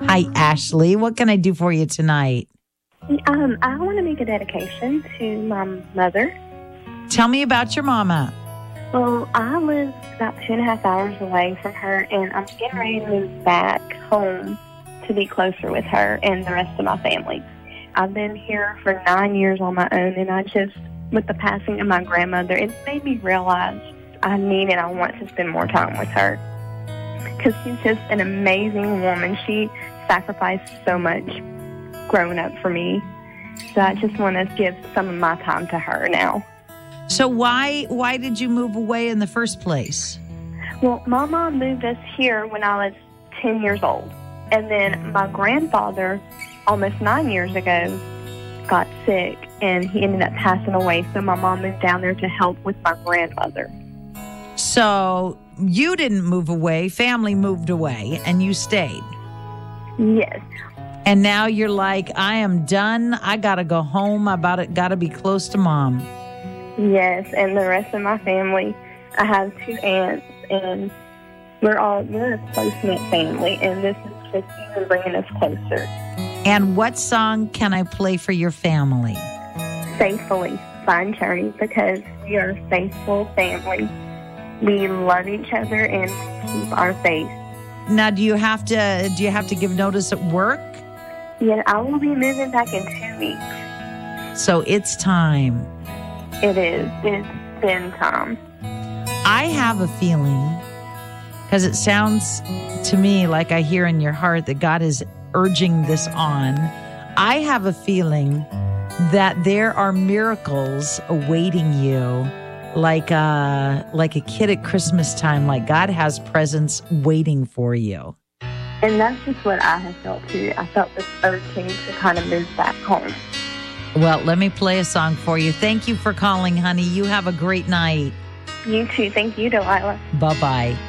Hi, Ashley. What can I do for you tonight? I want to make a dedication to my mother. Tell me about your mama. Well, I live about 2.5 hours away from her, and I'm getting ready to move back home to be closer with her and the rest of my family. I've been here for 9 years on my own, and with the passing of my grandmother, it made me realize I need and I want to spend more time with her. Because she's just an amazing woman. She sacrificed so much growing up for me. So I just want to give some of my time to her now. So why did you move away in the first place? Well, my mom moved us here when I was 10 years old. And then my grandfather, almost 9 years ago, got sick and he ended up passing away. So my mom moved down there to help with my grandmother. So you didn't move away, family moved away, and you stayed. Yes. And now you're like, I am done. I got to go home. Got to be close to Mom. Yes, and the rest of my family. I have 2 aunts, and we're a close-knit family, and this is just even bringing us closer. And what song can I play for your family? Faithfully, Fine Journey, because we are a faithful family. We love each other and keep our faith. Now, do you have to give notice at work? Yeah, I will be moving back in 2 weeks. So it's time. It is. It's been time. I have a feeling, because it sounds to me like I hear in your heart that God is urging this on. I have a feeling that there are miracles awaiting you, like a kid at Christmas time, like God has presents waiting for you. And that's just what I have felt too. I felt this urging to kind of move back home. Well, let me play a song for you. Thank you for calling, honey. You have a great night. You too. Thank you, Delilah. Bye-bye.